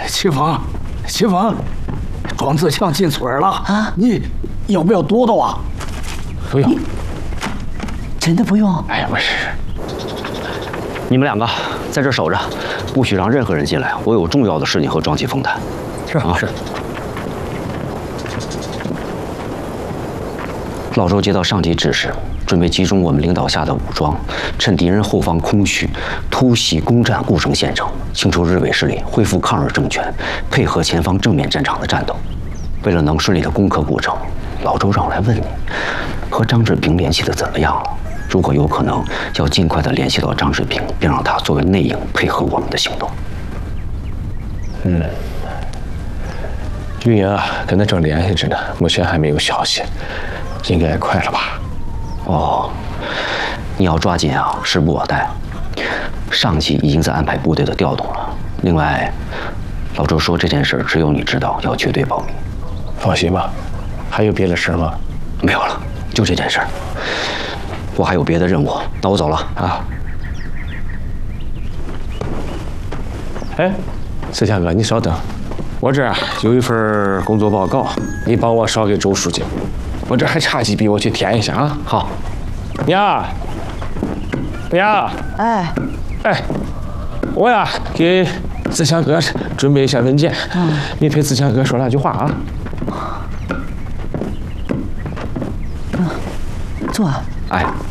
齐峰，齐峰，庄子强进村了啊！你要不要躲躲啊？ 不用， 真的不用？ 哎呀，不是。 你们两个在这守着，不许让任何人进来。我有重要的事情和庄启峰谈。 是啊，是。 老周接到上级指示，准备集中我们领导下的武装，趁敌人后方空虚，突袭攻占固城县城，清除日伪势力，恢复抗日政权，配合前方正面战场的战斗。为了能顺利的攻克固城，老周让我来问你，和张志平联系的怎么样了？如果有可能，要尽快的联系到张志平，并让他作为内应配合我们的行动。 运营啊，跟他正联系着呢，目前还没有消息，应该快了吧？ 哦，你要抓紧啊，时不我待。上级已经在安排部队的调动了。另外，老周说这件事只有你知道，要绝对保密。 放心吧，还有别的事吗？ 没有了，就这件事。我还有别的任务，那我走了啊。 哎，思强哥，你稍等，我这儿有一份工作报告，你帮我捎给周书记。我这还差几笔，我去填一下啊。 好。 呀，呀， 哎， 我呀给思强哥准备一下文件，你陪思强哥说两句话啊。 坐。 哎。